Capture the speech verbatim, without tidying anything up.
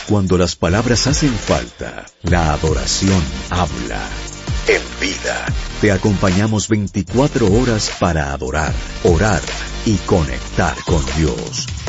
Cuando las palabras hacen falta, la adoración habla. En Vida, te acompañamos veinticuatro horas para adorar, orar y conectar con Dios.